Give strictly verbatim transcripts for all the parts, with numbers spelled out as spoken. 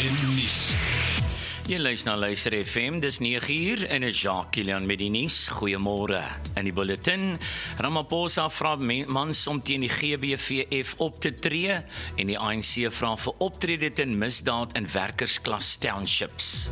en Nies. Jy luister na Luister F M, dis nege uur en is Jacques Kilian met die nuus. Goeiemôre. In die bulletin, Ramaphosa vra mans om teen die G B V F op te tree en die A N C vra vir optrede teen misdaad in werkersklas townships.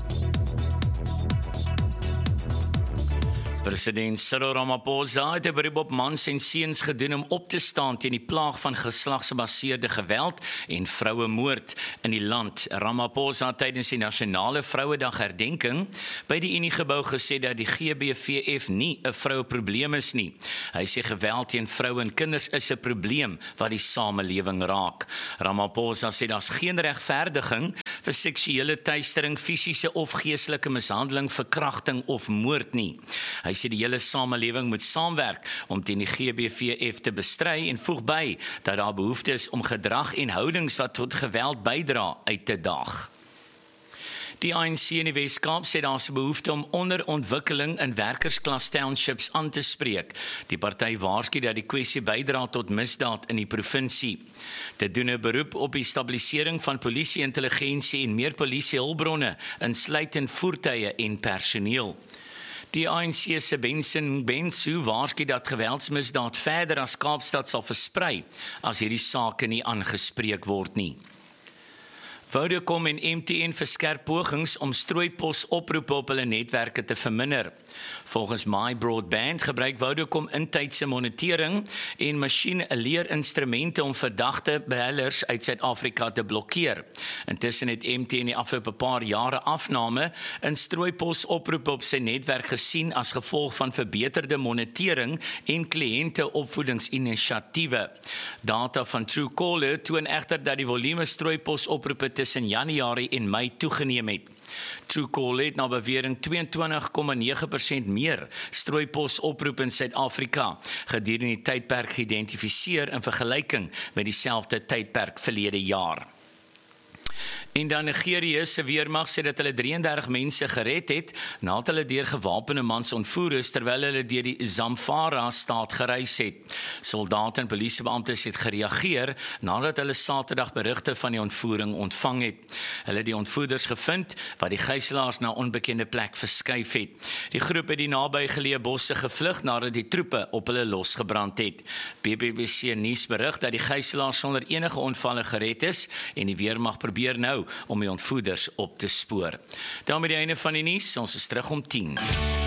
President Cyril Ramaphosa het 'n beroep op mans en seuns gedoen om op te staan teen die plaag van geslagsgebaseerde geweld en vrouemoord in die land. Ramaphosa het tydens die Nasionale Vrouedag herdenking by die Uniegebou gesê dat die G B V F nie 'n vroueprobleem is nie. Hy sê geweld teen vroue en kinders is 'n probleem wat die samelewing raak. Ramaphosa sê daar's geen regverdiging vir seksuele teistering, fisiese of geestelike mishandeling, verkrachting of moord nie. Hy sê die hele samelewing moet saamwerk om teen die G B V F te bestry en voeg by dat daar behoefte is om gedrag en houdings wat tot geweld bydra uit te daag. Die A N C in die Wes-Kaap sê daar is 'n behoefte om onderontwikkeling in werkersklas townships aan te spreek. Die party waarsku dat die kwessie bydra tot misdaad in die provinsie. Dit doen 'n beroep op die stabilisering van polisie-intelligensie en meer polisie-hulpbronne, insluitend voertuie en personeel. Die A N C se Benson Bensu waarsku dat geweldsmisdaad verder as Kaapstad sal versprei as hierdie sake nie aangespreek word nie. Vodacom en M T N verskerp pogings om strooipos oproepe op hulle netwerke te verminder. Volgens My Broadband gebruik Vodacom intydse monitering en masjienleerinstrumente om verdagte behellers uit Suid-Afrika te blokkeer. Intussen het M T N die afgelope paar jare afname in strooipos oproepe op sy netwerk gesien as gevolg van verbeterde monitering en kliënteopvoedingsinisiatiewe. Data van Truecaller toon egter dat die volume strooipos oproepe tussen Januarie en Mei toegeneem het. Truecaller het na bewering tweeëntwintig komma nege persent meer strooipos oproep in Suid-Afrika gedurende die tydperk geïdentifiseer in vergelyking met dieselfde tydperk verlede jaar. En dan Nigerië se weermag sê dat hulle drie en dertig mense gered het nadat hulle deur gewapende mans ontvoer is terwyl hulle deur die Zamfara-staat gereis het. Soldate en polisiebeamptes het gereageer nadat hulle Saterdag berigte van die ontvoering ontvang het. Hulle het die ontvoerders gevind wat die gijslaers na 'n onbekende plek verskuif het. Die groep het die nabygeleë bosse gevlug nadat die troepe op hulle losgebrand het. B B C nuus berig dat die gijslaers sonder enige onvalle gered is en die weermag probeer nou om die ontvoerders op te spoor. Daarmee die einde van die nuus, ons is terug om tien.